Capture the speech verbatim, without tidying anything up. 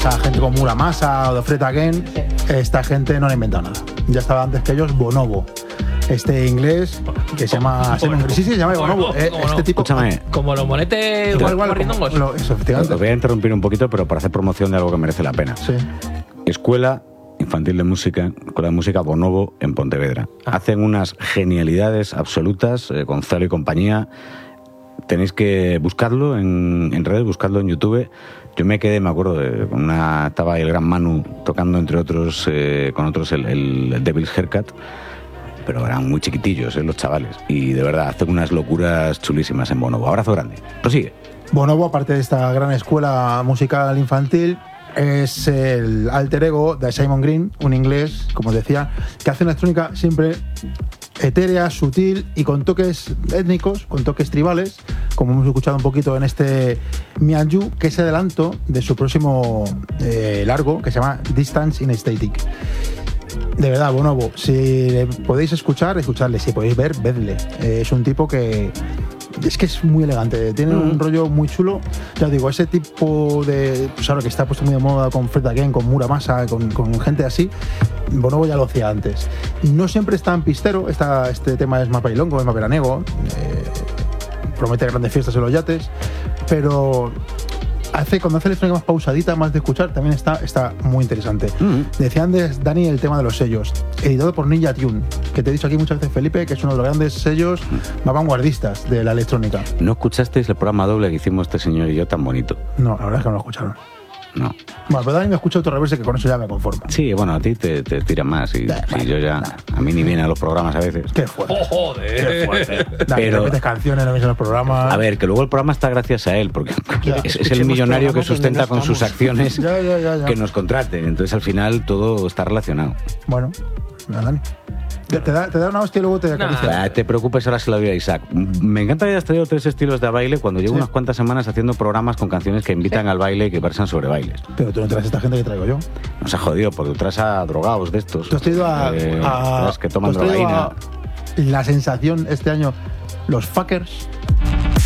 ves a gente como Muramasa o de Fred Again, esta gente no la ha inventado nada. Ya estaba antes que ellos Bonobo. Este inglés que se llama Simon Green. Sí, sí, se llama Bonobo. Eh, este no? tipo. Escúchame. Como los monetes igual, igual, como, lo, eso, efectivamente. Os voy a interrumpir un poquito, pero para hacer promoción de algo que merece la pena. Sí. Escuela Infantil de Música, Escuela de Música Bonobo en Pontevedra. Ah. Hacen unas genialidades absolutas, eh, Gonzalo y compañía. Tenéis que buscarlo en, en redes, buscarlo en YouTube. Yo me quedé, me acuerdo, de una, estaba el gran Manu tocando, entre otros, eh, con otros, el, el Devil's Haircut. Pero eran muy chiquitillos, ¿eh? Los chavales. Y de verdad, hacen unas locuras chulísimas en Bonobo. Abrazo grande. Prosigue. Bonobo, aparte de esta gran escuela musical infantil, es el alter ego de Simon Green, un inglés, como decía, que hace una electrónica siempre etérea, sutil y con toques étnicos, con toques tribales, como hemos escuchado un poquito en este Me and You, que es el adelanto de su próximo eh, largo, que se llama Distance in Aesthetic. De verdad, Bonobo, si le podéis escuchar, escucharle, si podéis ver, vedle. Eh, es un tipo que es que es muy elegante, tiene mm. un rollo muy chulo. Ya os digo, ese tipo de, pues ahora que está puesto muy de moda con Fred Again, con Muramasa, con, con gente así, Bonobo ya lo hacía antes. No siempre es tan pistero, está, este tema es más bailongo, es más veraniego, eh, promete grandes fiestas en los yates, pero hace, cuando hace electrónica más pausadita, más de escuchar, también está, está muy interesante. Mm. Decía antes, Dani, el tema de los sellos, editado por Ninja Tune, que te he dicho aquí muchas veces, Felipe, que es uno de los grandes sellos mm. más vanguardistas de la electrónica. ¿No escuchasteis el programa doble que hicimos este señor y yo tan bonito? No, la verdad es que no lo escucharon. No. Bueno, pero Dani me escucha otro reverse, que con eso ya me conformo. Sí, bueno, a ti te, te tira más y, nah, y nah, yo ya... nah. A mí ni viene a los programas a veces. Qué fuerte. Oh, joder. Qué fuerte. Dani, Pero repites canciones, no ves en los programas. A ver, que luego el programa está gracias a él, porque Ya, es, es el millonario que sustenta con sus acciones ya, ya, ya, ya. que nos contraten. Entonces, al final, todo está relacionado. Bueno, nada, Dani. Te, te, da, te da una hostia y luego te acaricia. Nah, te preocupes, ahora se la doy a Isaac. Me encanta que hayas traído tres estilos de baile cuando llevo sí. unas cuantas semanas haciendo programas con canciones que invitan sí. al baile y que versan sobre bailes. Pero tú no traes esta gente que traigo yo. Nos ha jodido, porque tú traes a drogados de estos. Tú has traído a... Eh, a que toman drogaína. La sensación este año, los fuckers...